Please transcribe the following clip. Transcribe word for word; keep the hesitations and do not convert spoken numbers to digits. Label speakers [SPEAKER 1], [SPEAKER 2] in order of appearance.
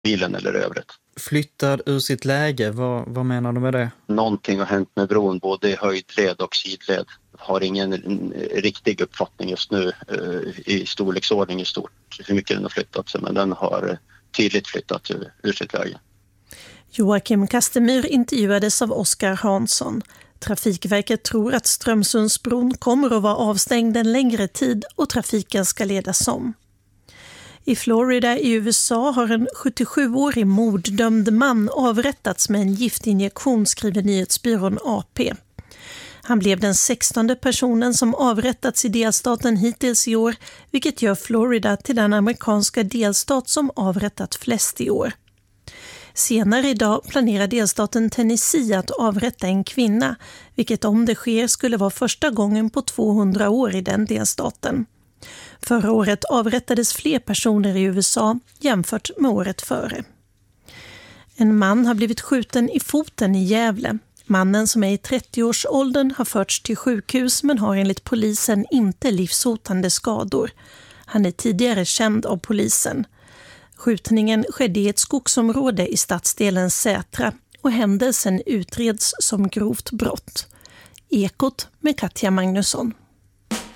[SPEAKER 1] bilen eller övrigt.
[SPEAKER 2] Flyttad ur sitt läge, vad, vad menar du med det?
[SPEAKER 1] Någonting har hänt med bron, både i höjdled och sidled. Har ingen riktig uppfattning just nu i storleksordning i stort hur mycket den har flyttat sig, men den har tydligt flyttat ur, ur sitt läge.
[SPEAKER 3] Joakim Kastemyr intervjuades av Oskar Hansson. Trafikverket tror att Strömsundsbron kommer att vara avstängd en längre tid och trafiken ska ledas om. I Florida i U S A har en sjuttiosjuårig morddömd man avrättats med en giftinjektion, skriver nyhetsbyrån A P. Han blev den sextonde personen som avrättats i delstaten hittills i år, vilket gör Florida till den amerikanska delstat som avrättat flest i år. Senare idag planerar delstaten Tennessee att avrätta en kvinna, vilket om det sker skulle vara första gången på tvåhundra år i den delstaten. Förra året avrättades fler personer i U S A jämfört med året före. En man har blivit skjuten i foten i Gävle. Mannen, som är i trettioårsåldern, har förts till sjukhus men har enligt polisen inte livshotande skador. Han är tidigare känd av polisen. Skjutningen skedde i ett skogsområde i stadsdelen Sätra och händelsen utreds som grovt brott. Ekot med Katja Magnusson.